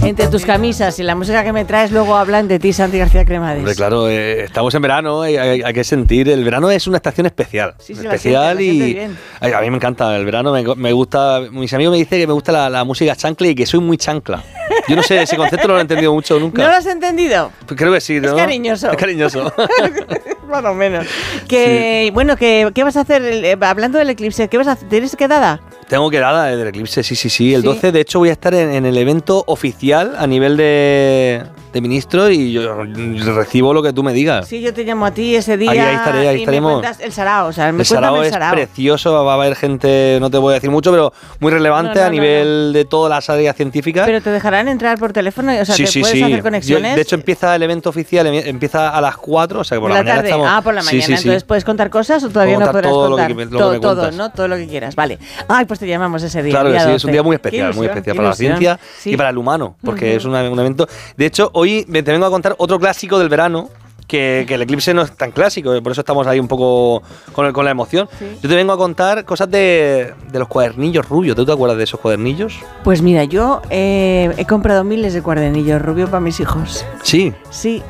Entre tus camisas y la música que me traes luego hablan de ti, Santi García Cremades. Hombre, claro, estamos en verano, hay que sentir. El verano es una estación especial. Sí, especial la siente bien. A mí me encanta el verano, me gusta. Mis amigos me dicen que me gusta la música chancla y que soy muy chancla. Yo no sé, ese concepto no lo he entendido mucho nunca. ¿No lo has entendido? Pues creo que sí, ¿no? Es cariñoso. Es cariñoso. Más o menos. ¿Qué vas a hacer? Hablando del eclipse, ¿qué vas a hacer? ¿Tienes quedada? Tengo quedada del eclipse, sí. El 12, de hecho, voy a estar en el evento oficial a nivel de ministro y yo recibo lo que tú me digas. Sí, yo te llamo a ti ese día. Ahí estaremos. Me cuentas el sarao, el sarao es precioso, va a haber gente, no te voy a decir mucho, pero muy relevante a nivel de todas las áreas científicas. Pero te dejarán entrar por teléfono, o sea, ¿te puedes hacer conexiones? De hecho, empieza el evento oficial, empieza a las 4, o sea que por la mañana tarde. estamos... Por la mañana, entonces ¿puedes contar cosas o todavía no podrás contar? Todo, ¿no? Todo lo que quieras, vale. Pues te llamamos ese día. Claro que sí, 12. es un día muy especial para la ciencia y para el humano, porque es un evento... De hecho, hoy te vengo a contar otro clásico del verano, que el eclipse no es tan clásico, por eso estamos ahí un poco con la emoción. Sí. Yo te vengo a contar cosas de los cuadernillos rubios. ¿Tú te acuerdas de esos cuadernillos? Pues mira, yo he comprado miles de cuadernillos rubios para mis hijos. ¿Sí? Sí.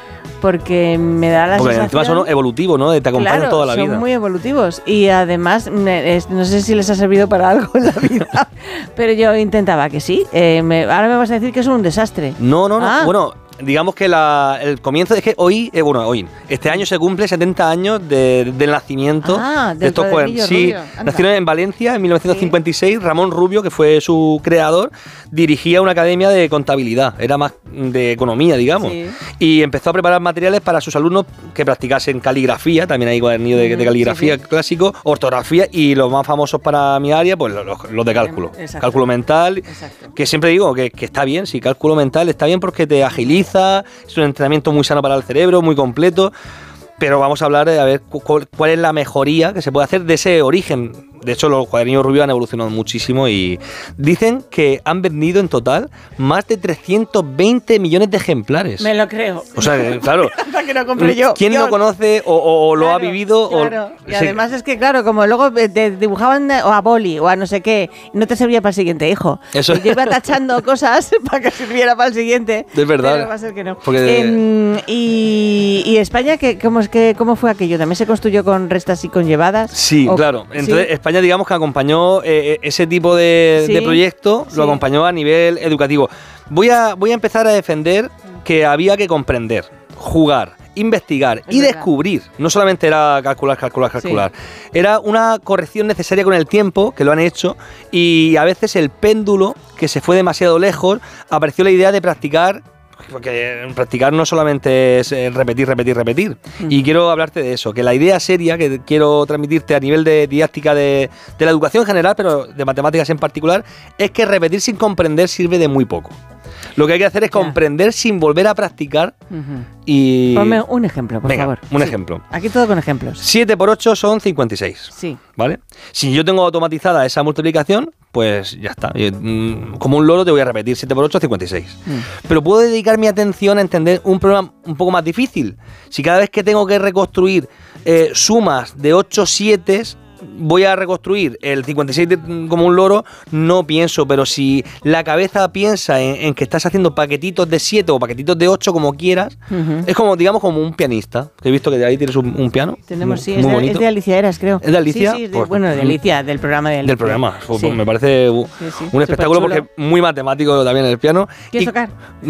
Porque me da la sensación... Porque encima son evolutivos, ¿no? Te acompañan toda la vida. Son muy evolutivos. Y además, no sé si les ha servido para algo en la vida, pero yo intentaba que sí. Ahora me vas a decir que es un desastre. No. Bueno, digamos que el comienzo es que hoy, este año se cumple 70 años del nacimiento de estos cuadernillos. Sí, nacieron en Valencia en 1956. Sí. Ramón Rubio, que fue su creador, dirigía una academia de contabilidad, era más de economía, digamos. Sí. Y empezó a preparar materiales para sus alumnos que practicasen caligrafía, también hay cuadernillos de caligrafía clásico, ortografía y los más famosos para mi área, pues los de cálculo. Exacto. Cálculo mental, que siempre digo que está bien, sí, cálculo mental está bien porque te agiliza. Es un entrenamiento muy sano para el cerebro, muy completo, pero vamos a hablar de a ver cuál es la mejoría que se puede hacer de ese origen. De hecho, los cuadernillos rubios han evolucionado muchísimo y dicen que han vendido en total más de 320 millones de ejemplares. Me lo creo. O sea, claro. Hasta que lo compré yo. ¿Quién lo conoce o lo ha vivido? Claro. Y además es que, claro, como luego te dibujaban o a boli o a no sé qué, no te servía para el siguiente hijo. Eso. Y yo iba tachando cosas para que sirviera para el siguiente. Es verdad. Pero va a ser que no. ¿Y España cómo fue aquello? ¿También se construyó con restas y con llevadas? Sí, claro. Entonces, España, digamos que acompañó ese tipo de proyecto, lo acompañó a nivel educativo. Voy a empezar a defender que había que comprender, jugar, investigar y descubrir. No solamente era calcular. Sí. Era una corrección necesaria con el tiempo, que lo han hecho, y a veces el péndulo, que se fue demasiado lejos, apareció la idea de practicar. Porque practicar no solamente es repetir. Y quiero hablarte de eso, que la idea seria que quiero transmitirte a nivel de didáctica de la educación en general, pero de matemáticas en particular, es que repetir sin comprender sirve de muy poco. Lo que hay que hacer es comprender sin volver a practicar. Y... Ponme un ejemplo, por favor. Un ejemplo. Aquí todo con ejemplos. 7 por 8 son 56. Sí. ¿Vale? Si yo tengo automatizada esa multiplicación, pues ya está. Como un loro te voy a repetir 7 por 8, 56. Pero puedo dedicar mi atención a entender un problema un poco más difícil. Si cada vez que tengo que reconstruir sumas de 8 7 voy a reconstruir el 56 como un loro, no pienso, pero si la cabeza piensa en que estás haciendo paquetitos de 7 o paquetitos de 8, como quieras, es como, digamos, como un pianista, que he visto que de ahí tienes un piano. Tenemos, sí, es de Alicia Eras, creo. ¿Es de Alicia? Sí, de Alicia, del programa de Alicia. Del programa, pues me parece un espectáculo porque es muy matemático también el piano. ¿Quieres tocar?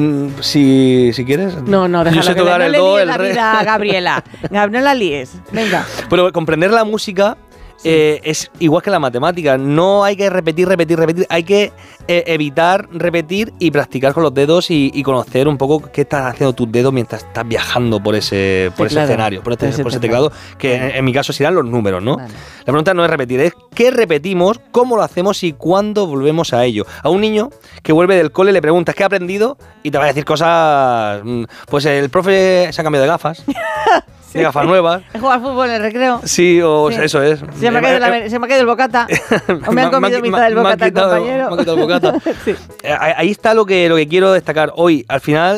Si quieres. No, déjalo. Yo sé tocar el do, el re. Vida, Gabriela. No la líes, venga. Pero comprender la música... es igual que la matemática, no hay que repetir, hay que evitar repetir y practicar con los dedos y conocer un poco qué estás haciendo tus dedos mientras estás viajando por ese escenario, por ese teclado, que en mi caso serán los números, ¿no? Vale. La pregunta no es repetir, es qué repetimos, cómo lo hacemos y cuándo volvemos a ello. A un niño que vuelve del cole le preguntas ¿qué ha aprendido? Y te va a decir cosas, pues el profe se ha cambiado de gafas. De gafas nuevas. ¿He jugado al fútbol en el recreo? Sí, eso es. Se me ha caído el bocata. O me han comido mitad del bocata, compañero. Me han quitado el bocata. Sí. Ahí está lo que quiero destacar hoy. Al final,